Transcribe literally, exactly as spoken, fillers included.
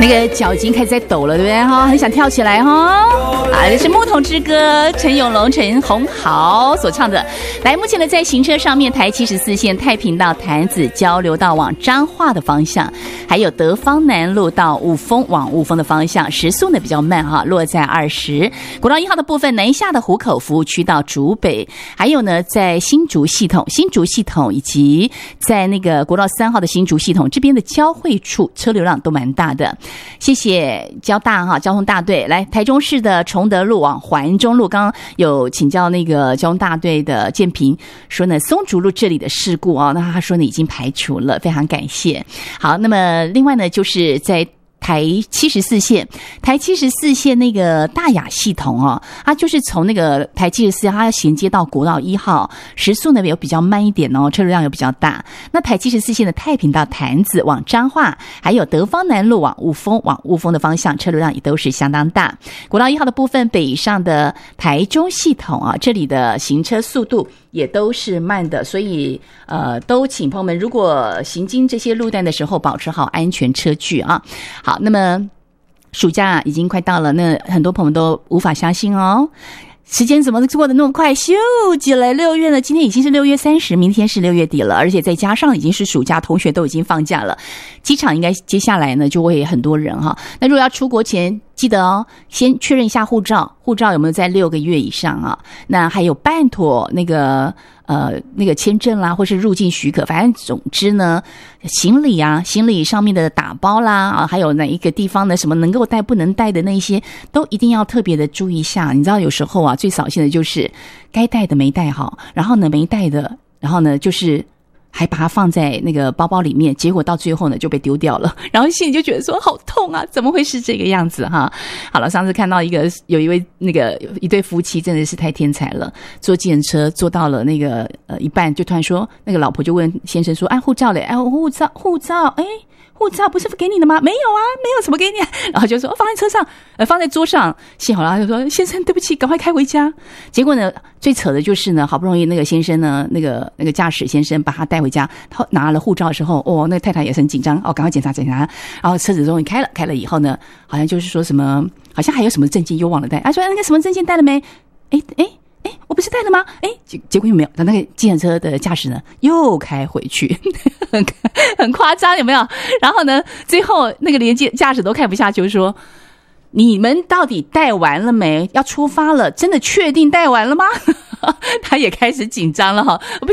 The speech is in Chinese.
那个脚已经开始在抖了，对不对哈？很想跳起来哈！啊，这是《牧童之歌》，陈永龙、陈鸿豪所唱的。来，目前呢，在行车上面，台七十四线太平到潭子交流道往彰化的方向，还有德芳南路到雾峰往雾峰的方向，时速呢比较慢哈，落在二十。国道一号的部分，南下的湖口服务区到竹北，还有呢，在新竹系统、新竹系统以及在那个国道三号的新竹系统这边的交汇处，车流量都蛮大的。谢谢交大哈交通大队。来，台中市的崇德路往环中路，刚刚有请教那个交通大队的建平说呢，松竹路这里的事故啊，那他说呢已经排除了，非常感谢。好，那么另外呢，就是在台七十四线，台七十四线那个大雅系统哦，它就是从那个台七十四线，它要衔接到国道一号，时速呢有比较慢一点哦，车流量有比较大。那台七十四线的太平到潭子往彰化，还有德芳南路往雾峰往雾峰的方向，车流量也都是相当大。国道一号的部分，北上的台中系统啊，这里的行车速度也都是慢的，所以呃，都请朋友们如果行经这些路段的时候，保持好安全车距啊。好，那么暑假已经快到了，那很多朋友都无法相信哦，时间怎么过得那么快，咻起来六月了，今天已经是六月三十，明天是六月底了，而且再加上已经是暑假，同学都已经放假了，机场应该接下来呢就会很多人哈。那如果要出国前，记得哦，先确认一下护照，护照有没有在六个月以上啊？那还有办妥那个呃那个签证啦，或是入境许可，反正总之呢，行李啊，行李上面的打包啦啊，还有哪一个地方的什么能够带不能带的那些，都一定要特别的注意一下。你知道有时候啊，最扫兴的就是该带的没带好，然后呢没带的，然后呢就是还把它放在那个包包里面，结果到最后呢就被丢掉了，然后心里就觉得说好痛啊，怎么会是这个样子哈？好了，上次看到一个有一位那个一对夫妻真的是太天才了，坐计程车坐到了那个呃一半，就突然说那个老婆就问先生说，哎护照嘞，哎护照护照哎。护照不是给你的吗？没有啊，没有什么给你、啊。然后就说、哦、放在车上，呃，放在桌上。幸好他就说先生对不起，赶快开回家。结果呢，最扯的就是呢，好不容易那个先生呢，那个那个驾驶先生把他带回家，他拿了护照的时候，哦，那个太太也是很紧张，哦，赶快检查检查。然后车子终于开了，开了以后呢，好像就是说什么，好像还有什么证件又忘了带。他说那个什么证件带了没？哎哎。哎，我不是带了吗？哎，结结果又没有。那个计程车的驾驶呢，又开回去，很很夸张，有没有？然后呢，最后那个连驾驶都看不下去，说：“你们到底带完了没？要出发了，真的确定带完了吗？”他也开始紧张了哈。不